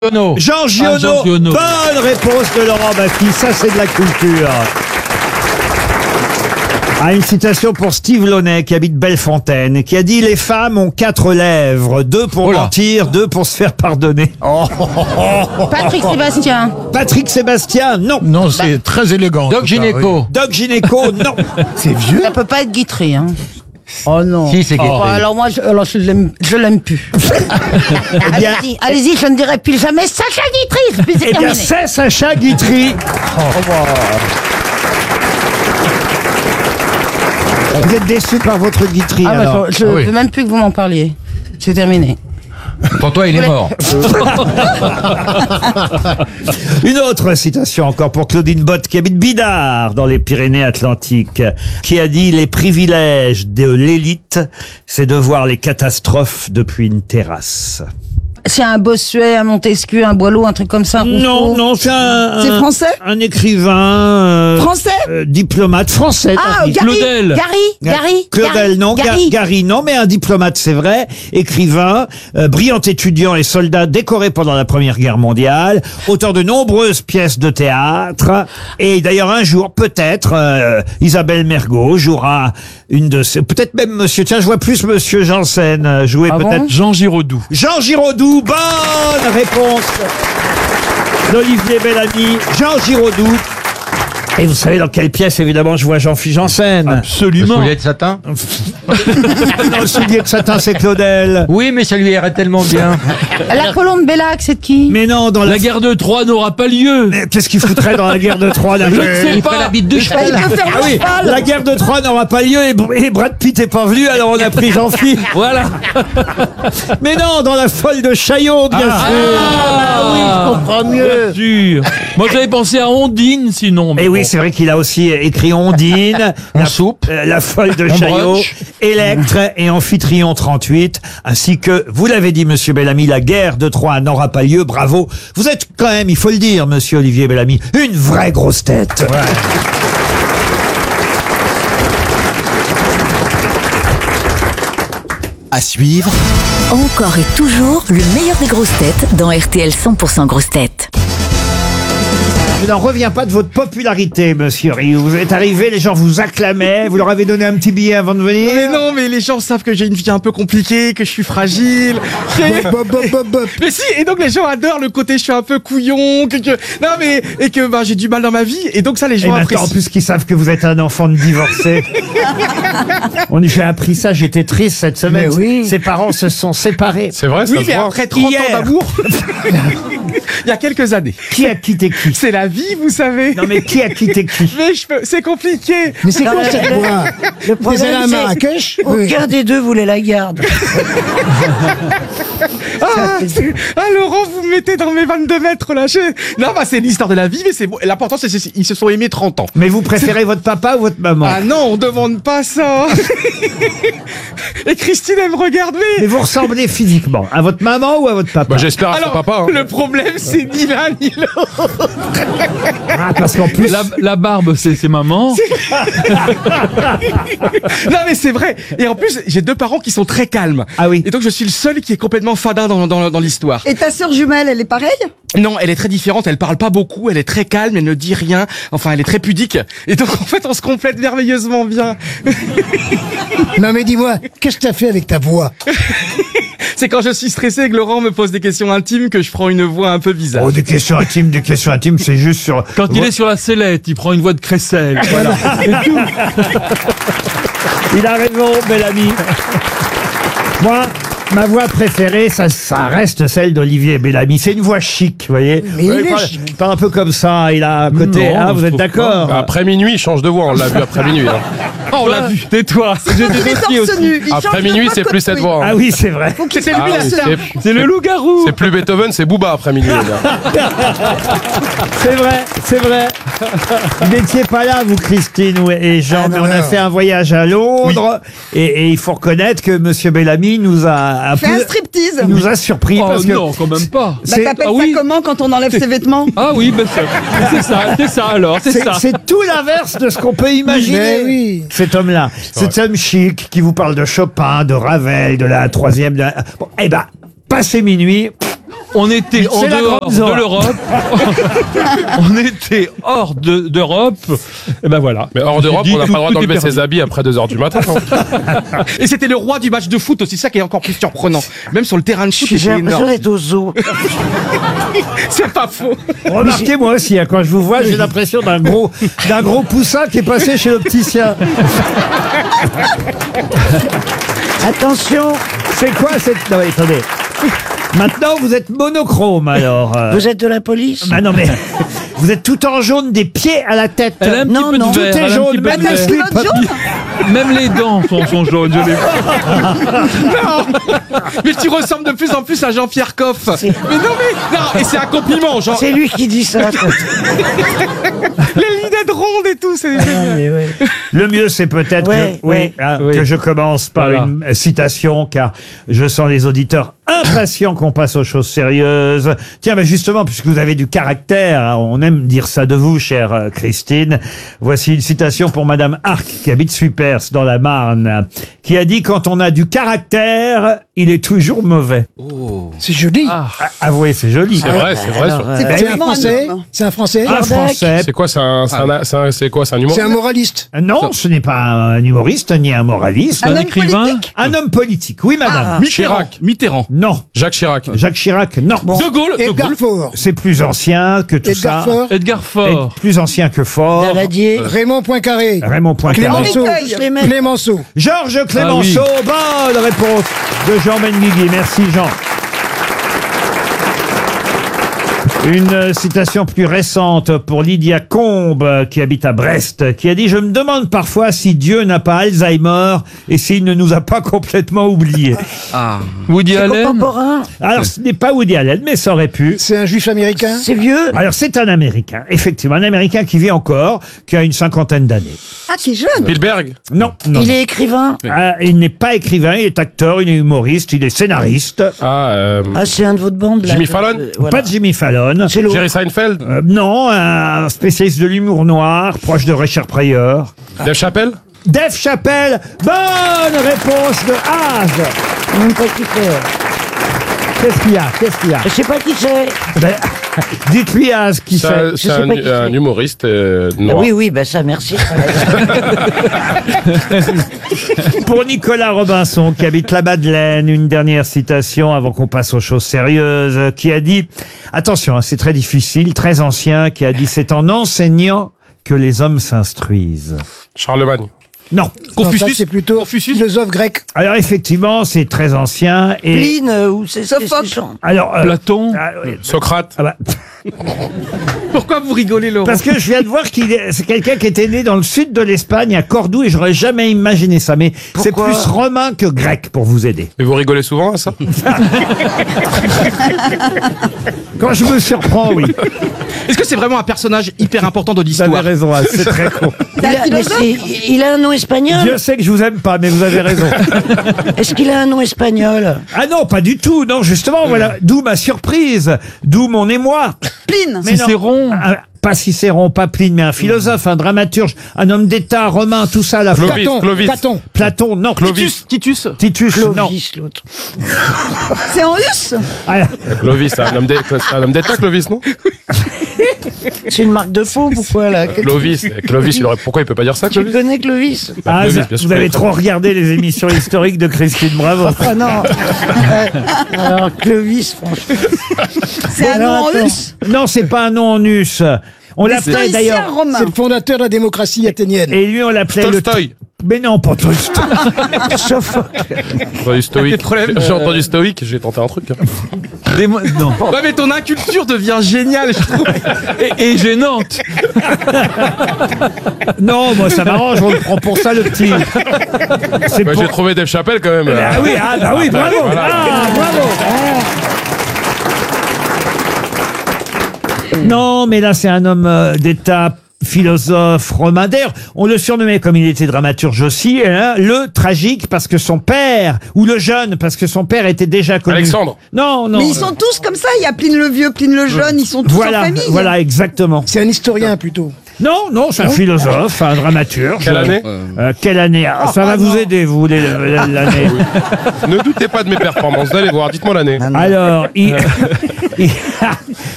Giono. Jean Giono. Jean Giono. Bonne réponse de Laurent Baffy. Ça, c'est de la culture. Ah, une citation pour Steve Launay, qui habite Bellefontaine, qui a dit « Les femmes ont 4 lèvres, 2 pour mentir, 2 pour se faire pardonner. » Patrick Sébastien. Patrick Sébastien, non. Non, c'est très élégant. Doc Gynéco. Doc Gynéco, non. C'est vieux. Ça peut pas être Guitry, hein. Oh non. Si, c'est Guitry. Oh, alors moi, je l'aime plus. bien- Allez-y, je ne dirai plus jamais Sacha Guitry. Puis c'est Eh bien, terminé. c'est Sacha Guitry. Vous êtes déçu par votre Guitry, Ah, alors. bah, je oui. veux même plus que vous m'en parliez. C'est terminé. Pour toi, il est mort. Une autre citation encore pour Claudine Bott, qui habite Bidart, dans les Pyrénées-Atlantiques, qui a dit « Les privilèges de l'élite, c'est de voir les catastrophes depuis une terrasse. » C'est un Bossuet, un Montesquieu, un Boileau, un truc comme ça. Non, Rousseau. non, c'est C'est français un écrivain... Français diplomate français. Ah, tant pis. Claudel. Claudel, non. Gary, non, mais un diplomate, c'est vrai. Écrivain, brillant étudiant et soldat décoré pendant la Première Guerre mondiale, auteur de nombreuses pièces de théâtre. Et d'ailleurs, un jour, peut-être, Isabelle Mergo jouera une de ses... Peut-être même monsieur... Tiens, je vois plus monsieur Janssen jouer Ah bon peut-être... Jean Giraudoux. Jean Giraudoux, bonne réponse d'Olivier Bellamy. Jean Giraudoux. Et vous savez dans quelle pièce, évidemment, je vois Jean-Philippe Janssen. Le Absolument. soulier de satin. Non, le soulier de satin, c'est Claudel. Oui, mais ça lui irait tellement bien. La colombe Bellac, c'est de qui? Mais non, dans la... La guerre de Troie n'aura pas lieu. Mais qu'est-ce qu'il foutrait dans la guerre de Troie Je ne sais il pas. La bite de Il cheval. peut faire Ah le oui, cheval. la guerre de Troie n'aura pas lieu et Brad Pitt est pas venu, alors on a pris Jean-Philippe. Voilà. Mais non, dans la folle de Chaillot, bien sûr. Ah oui, je comprends mieux. Bien sûr. Moi, j'avais pensé à Ondine, sinon. mais Et oui, bon. c'est vrai qu'il a aussi écrit Ondine, la folle de Chaillot, broche. Électre et Amphitryon 38, ainsi que, vous l'avez dit, monsieur Bellamy, la guerre de Troie n'aura pas lieu. Bravo. Vous êtes quand même, il faut le dire, monsieur Olivier Bellamy, une vraie grosse tête. À suivre, Encore et toujours le meilleur des grosses têtes dans RTL 100% grosses têtes. Je n'en reviens pas de votre popularité, monsieur Rioux. Vous êtes arrivé, les gens vous acclamaient, vous leur avez donné un petit billet avant de venir. Mais non, mais les gens savent que j'ai une vie un peu compliquée, que je suis fragile. Mais si, et donc les gens adorent le côté je suis un peu couillon, non mais et que bah, j'ai du mal dans ma vie, et donc ça les Et gens maintenant, en apprécient. plus qu'ils savent que vous êtes un enfant de divorcé. J'ai appris ça, j'étais triste cette semaine. Mais oui. Ses parents se sont séparés. C'est vrai, ça Oui, se mais voit. après 30 Hier. ans d'amour, il y a quelques années. Qui a quitté qui? C'est la vie, vous savez. Non mais qui a quitté qui? Mais c'est compliqué. Mais c'est quoi cette voix Le problème, allé à Marrakech aucun des deux voulait la garde. Ah Laurent, vous me mettez dans mes 22 mètres là. Non, bah c'est l'histoire de la vie, mais c'est bon. L'important c'est qu'ils se sont aimés 30 ans. Mais vous préférez votre papa ou votre maman? Ah non, on demande pas ça. Et Christine, elle me regarde, Mais vous ressemblez physiquement à votre maman ou à votre papa? Bah, j'espère à son Alors, papa. Hein. le problème, c'est ni l'un ni l'autre. Ah, parce qu'en plus... La barbe, c'est maman. Non, mais c'est vrai. Et en plus, j'ai 2 parents qui sont très calmes. Ah oui. Et donc, je suis le seul qui est complètement fadin dans l'histoire. Et ta sœur jumelle, elle est pareille? Non, elle est très différente. Elle parle pas beaucoup. Elle est très calme. Elle ne dit rien. Enfin, elle est très pudique. Et donc, en fait, on se complète merveilleusement bien. Non, mais dis-moi, qu'est-ce que t'as fait avec ta voix? C'est quand je suis stressé et que Laurent me pose des questions intimes que je prends une voix un peu bizarre. Oh, des questions intimes, c'est juste sur... Quand il est sur la sellette, il prend une voix de crécelle. Voilà. C'est tout. Il a raison, Bellamy. Moi, ma voix préférée, ça reste celle d'Olivier Bellamy. C'est une voix chic, vous voyez. Mais il Ouais, est pas, chic. pas un peu comme ça, il a un côté... Non, ah, je vous êtes trouve d'accord? Après minuit, il change de voix. On l'a vu après minuit. Hein. Oh, on l'a vu. Tais-toi. Il est torse nu. il Après change de minuit, voix c'est plus cette oui. voix. Hein. Ah oui, c'est vrai. C'était lui Ah la oui, seule. C'est le loup-garou. c'est plus Beethoven, c'est Booba après minuit. les gars. C'est vrai, c'est vrai. Vous n'étiez pas là, vous, Christine et Jean, Ah, mais non, on a non. fait un voyage à Londres et il faut reconnaître que Monsieur Bellamy nous a Fais un striptease. nous a surpris Oh parce que non, quand même pas. Bah, c'est- t'appelles ah oui. ça comment quand on enlève ses vêtements? Ah oui, ben c'est ça alors, c'est ça. c'est tout l'inverse de ce qu'on peut imaginer. Mais oui. Cet homme-là, cet homme chic qui vous parle de Chopin, de Ravel, de la troisième. Bon, eh ben, passé minuit, On était en C'est la dehors grande zone. de l'Europe. On était hors d'Europe. Et ben voilà. Mais hors J'ai d'Europe, dit, on n'a pas le droit tout est d'enlever permis. ses habits après 2h du matin. Et c'était le roi du match de foot aussi, ça qui est encore plus surprenant. Même sur le terrain de foot, J'ai c'était l'impression énorme. d'être au zoo. C'est pas faux. Remarquez, moi aussi, hein, quand je vous vois, j'ai l'impression d'un gros poussin qui est passé chez l'opticien. Attention, C'est quoi cette... Non, attendez. Maintenant, vous êtes monochrome, alors. vous êtes de la police? Ah non, mais vous êtes tout en jaune des pieds à la tête. Elle a un petit Non, peu non. de Tout vert. est elle a un jaune, petit peu de même le vert. slip. Culotte jaune. Même les dents sont jaunes. Je les vois. Mais tu ressembles de plus en plus à Jean-Pierre Coff. Mais non, et c'est un compliment, genre, C'est lui qui dit ça. les lunettes rondes et tout, c'est génial. Le mieux, c'est peut-être Ouais, que, ouais. Oui. que je commence par Voilà. une citation, car je sens les auditeurs impatients qu'on passe aux choses sérieuses. Tiens, mais justement, puisque vous avez du caractère, hein, on aime dire ça de vous, chère Christine. Voici une citation pour Madame Arc, qui habite Supers, dans la Marne, qui a dit « Quand on a du caractère, il est toujours mauvais C'est joli. Avouez, c'est joli. C'est vrai, c'est vrai. Alors, C'est C'est un vraiment français. homme. C'est un français. Un Français. C'est quoi, c'est quoi, c'est un humour? C'est un moraliste. Non, ce n'est pas un humoriste, ni un moraliste. Un Un homme écrivain. politique. Un homme politique, oui, madame. Mitterrand. Non. Jacques Chirac. Jacques Chirac, non. De Gaulle. Edgar Faure. C'est plus ancien que tout Edgar ça. Faure. Edgar Et Faure. plus ancien que fort. Daladier. Raymond Poincaré. Raymond Poincaré. Clémenceau. Henri Cueil. Clémenceau. Georges Clémenceau, bonne réponse de Jean Benguigui. Merci Jean. Une citation plus récente pour Lydia Combe, qui habite à Brest, qui a dit « Je me demande parfois si Dieu n'a pas Alzheimer et s'il ne nous a pas complètement oubliés. Woody Allen. Contemporain. » Alors, ce n'est pas Woody Allen, mais ça aurait pu. C'est un juif américain. C'est vieux. Alors, c'est un Américain, effectivement, un Américain qui vit encore, qui a une cinquantaine d'années. Ah, qui est jeune. Spielberg. Non, non. Il est écrivain. Ah, il n'est pas écrivain, il est acteur, il est humoriste, il est scénariste. Ah, Ah, c'est un de votre bande, là. Jimmy Fallon. Voilà. Pas de Jimmy Fallon. C'est l'autre. Jerry Seinfeld. Non, un spécialiste de l'humour noir, proche de Richard Pryor. Dave Chappelle. Dave Chappelle, bonne réponse de Az. Je sais même pas qui c'est. Qu'est-ce qu'il y a Je sais pas qui c'est. Ben, dites-lui Az qui C'est c'est. un- Je c'est sais pas qui un c'est. humoriste Ah noir. oui, ben ça, merci. Pour Nicolas Robinson, qui habite la Madeleine, une dernière citation avant qu'on passe aux choses sérieuses, qui a dit, attention, hein, c'est très difficile, très ancien, qui a dit, c'est en enseignant que les hommes s'instruisent. Charlemagne. Non. Non, ça, c'est plutôt philosophe grec. Alors effectivement, c'est très ancien et... Pline, ou c'est Sophocle. Alors, Platon. oui. Socrate. Ah bah, Pourquoi vous rigolez, Laurent? parce que je viens de voir c'est quelqu'un qui était né dans le sud de l'Espagne, à Cordoue, et j'aurais jamais imaginé ça. Mais c'est Pourquoi plus romain que grec, pour vous aider. Et vous rigolez souvent à ça? Quand je me surprends, oui. Est-ce que c'est vraiment un personnage hyper important de Vous avez l'histoire? raison, hein, c'est très con. Il a, mais il a un nom espagnol. Dieu sait que je vous aime pas, mais vous avez raison. Est-ce qu'il a un nom espagnol? Ah non, pas du tout. Non, justement, voilà. D'où ma surprise. D'où mon émoi. Pline. Mais non. Cicéron. Pas Cicéron, pas Pline, mais un philosophe, un dramaturge, un homme d'État, romain, tout ça, la Clovis. Platon. Clovis. Platon. Platon, non. Clovis. Titus. Titus, non. Clovis, l'autre. C'est en russe. Ah, Clovis, c'est un homme d'État, Clovis, non? C'est une marque de faux, pourquoi là? Clovis, pourquoi il peut pas dire ça, Tu Clovis? connais Clovis? ah, Clovis, ça, bien sûr, vous avez très trop bien. regardé les émissions historiques de Christine Bravo. Ah non. Alors Clovis, franchement. C'est un nom en attends. russe. Non, c'est pas un nom en us. On l'appelait Stoïcien d'ailleurs. romain. C'est le fondateur de la démocratie athénienne. Et lui, on l'appelait le. Tolstoï. Mais non, pas Tolstoï. J'ai entendu stoïque. Des problèmes, J'ai entendu stoïque, j'ai tenté un truc. hein. Non. Ouais, mais ton inculture devient géniale, je trouve. Et gênante. Non, moi, ça m'arrange, on le prend pour ça, le petit. C'est Ouais, pour- j'ai trouvé Dave Chappelle quand même. Ah oui, ah, bah oui, bravo. Voilà. Ah, bravo. Non, mais là, c'est un homme d'État, philosophe, romain. D'ailleurs, on le surnommait, comme il était dramaturge aussi, hein, le tragique parce que son père, ou le jeune parce que son père était déjà connu. Alexandre. Non, non. Mais ils sont tous comme ça. Il y a Pline le vieux, Pline le jeune. Ils sont tous en Voilà, famille. voilà, exactement. C'est un historien plutôt. Non, c'est un philosophe, un dramaturge. Quelle année Quelle année? Ça va vous aider, vous, l'année. Ne doutez pas de mes performances. Allez voir, dites-moi l'année. Alors,